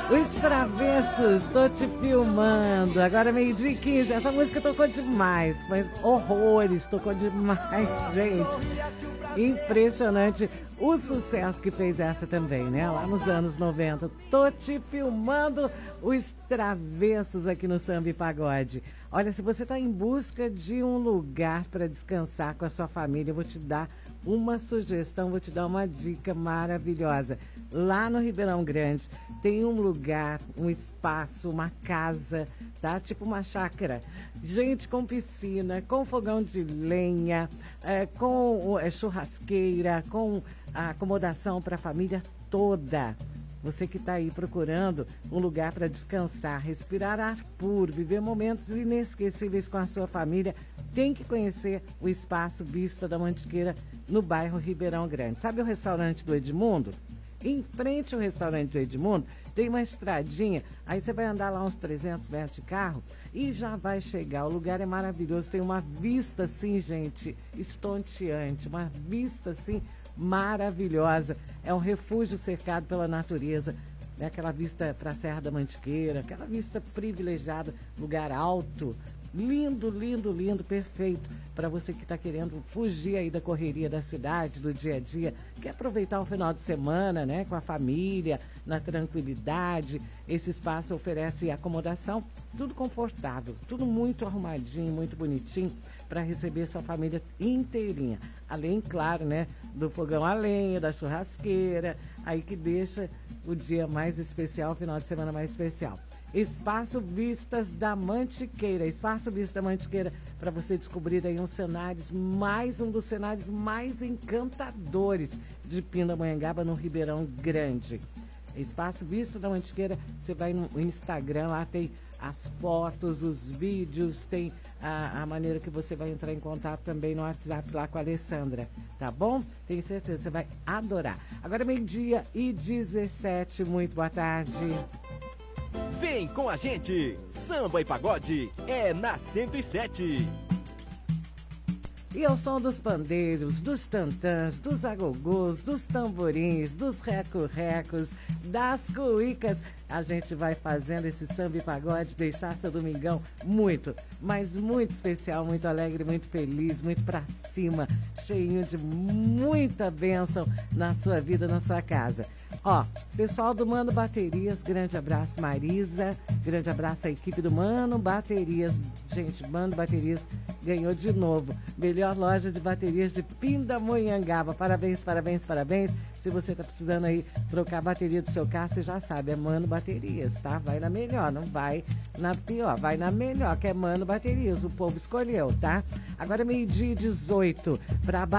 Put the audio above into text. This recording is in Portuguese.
Os Travessos, tô te filmando. Agora 12h15. Essa música tocou demais, mas horrores, tocou demais, gente. Impressionante o sucesso que fez essa também, né? Lá nos anos 90. Tô te filmando, os Travessos aqui no Samba e Pagode. Olha, se você está em busca de um lugar para descansar com a sua família, eu vou te dar uma sugestão, vou te dar uma dica maravilhosa. Lá no Ribeirão Grande tem um lugar, um espaço, uma casa, tá? Tipo uma chácara. Gente, com piscina, com fogão de lenha, com churrasqueira, com a acomodação para a família toda. Você que está aí procurando um lugar para descansar, respirar ar puro, viver momentos inesquecíveis com a sua família, tem que conhecer o Espaço Vista da Mantiqueira, no bairro Ribeirão Grande. Sabe o restaurante do Edmundo? Em frente ao restaurante do Edmundo, tem uma estradinha, aí você vai andar lá uns 300 metros de carro e já vai chegar. O lugar é maravilhoso, tem uma vista assim, gente, estonteante, uma vista assim maravilhosa. É um refúgio cercado pela natureza, né? Aquela vista para a Serra da Mantiqueira, aquela vista privilegiada, lugar alto, lindo, lindo, lindo, perfeito para você que está querendo fugir aí da correria da cidade, do dia a dia, quer aproveitar o final de semana, né, com a família, na tranquilidade. Esse espaço oferece acomodação, tudo confortável, tudo muito arrumadinho, muito bonitinho para receber sua família inteirinha. Além, claro, né, do fogão a lenha, da churrasqueira, aí que deixa o dia mais especial, o final de semana mais especial. Espaço Vistas da Mantiqueira. Espaço Vista da Mantiqueira, para você descobrir aí um dos cenários mais encantadores de Pindamonhangaba, no Ribeirão Grande. Espaço Vista da Mantiqueira, você vai no Instagram, lá tem as fotos, os vídeos, tem a maneira que você vai entrar em contato também no WhatsApp lá com a Alessandra, tá bom? Tenho certeza, você vai adorar. Agora 12h17, muito boa tarde. Vem com a gente, Samba e Pagode é na 107. E ao som dos pandeiros, dos tantãs, dos agogôs, dos tamborins, dos reco-recos, das cuicas, a gente vai fazendo esse samba e pagode, deixar seu domingão muito, mas muito especial, muito alegre, muito feliz, muito pra cima, cheinho de muita bênção na sua vida, na sua casa. Ó, pessoal do Mano Baterias, grande abraço, Marisa, grande abraço à equipe do Mano Baterias. Gente, Mano Baterias ganhou de novo, melhor loja de baterias de Pindamonhangaba. Parabéns, parabéns, parabéns. Se você está precisando aí trocar a bateria do seu carro, você já sabe, é Mano Baterias, tá? Vai na melhor, não vai na pior, vai na melhor, que é Mano Baterias, o povo escolheu, tá? Agora 12h18, para